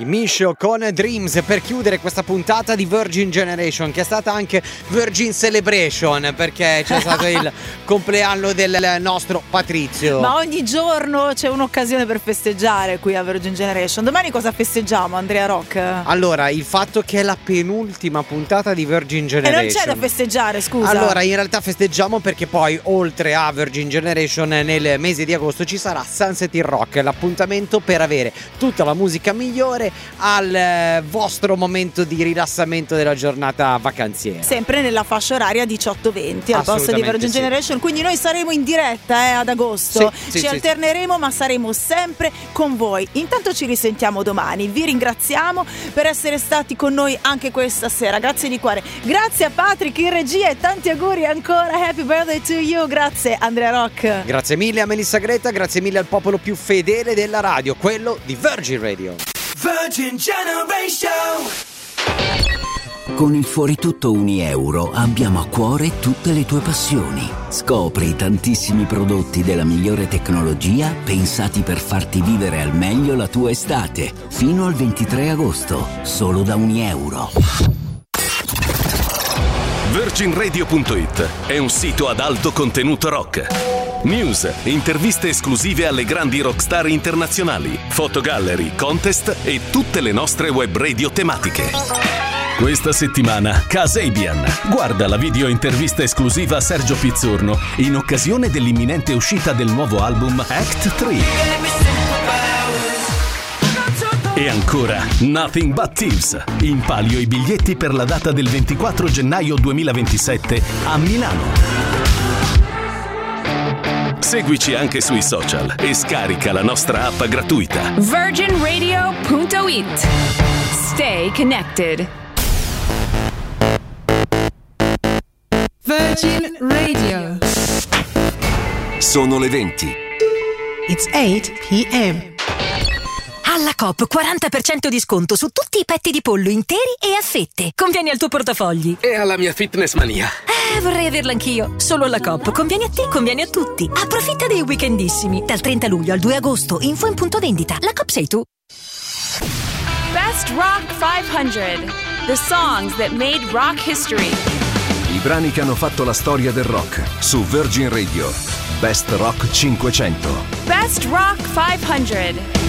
I Misho con Dreams per chiudere questa puntata di Virgin Generation, che è stata anche Virgin Celebration, perché c'è stato il compleanno del nostro Patrizio. Ma ogni giorno c'è un'occasione per festeggiare qui a Virgin Generation. Domani cosa festeggiamo, Andrea Rock? Allora, il fatto che è la penultima puntata di Virgin Generation. E non c'è da festeggiare, scusa. Allora, in realtà festeggiamo perché poi, oltre a Virgin Generation, nel mese di agosto ci sarà Sunset in Rock, l'appuntamento per avere tutta la musica migliore al vostro momento di rilassamento della giornata vacanziera. Sempre nella fascia oraria 18-20 al posto di Virgin Generation. Quindi noi saremo in diretta ad agosto. Ci alterneremo, ma saremo sempre con voi. Intanto ci risentiamo domani. Vi ringraziamo per essere stati con noi anche questa sera. Grazie di cuore. Grazie a Patrick in regia e tanti auguri ancora. Happy birthday to you. Grazie Andrea Rock. Grazie mille a Melissa Greta. Grazie mille al popolo più fedele della radio, quello di Virgin Radio. Virgin Generation. Con il Fuori Tutto Unieuro abbiamo a cuore tutte le tue passioni. Scopri i tantissimi prodotti della migliore tecnologia pensati per farti vivere al meglio la tua estate. Fino al 23 agosto, solo da Unieuro. VirginRadio.it è un sito ad alto contenuto rock. News, interviste esclusive alle grandi rockstar internazionali, fotogallery, contest e tutte le nostre web radio tematiche. Questa settimana, Kasabian. Guarda la video intervista esclusiva a Sergio Pizzorno in occasione dell'imminente uscita del nuovo album Act 3. E ancora, Nothing But Thieves. In palio i biglietti per la data del 24 gennaio 2027 a Milano. Seguici anche sui social e scarica la nostra app gratuita. VirginRadio.it. Stay connected. Virgin Radio. Sono le 20. It's 8 p.m. Alla Coop 40% di sconto su tutti i petti di pollo interi e a fette. Conviene al tuo portafogli. E alla mia fitness mania. Vorrei averla anchio. Solo alla Coop. Conviene a te, conviene a tutti. Approfitta dei weekendissimi. Dal 30 luglio al 2 agosto. Info in punto vendita. La Coop sei tu. Best Rock 500. The songs that made rock history. I brani che hanno fatto la storia del rock. Su Virgin Radio. Best Rock 500. Best Rock 500.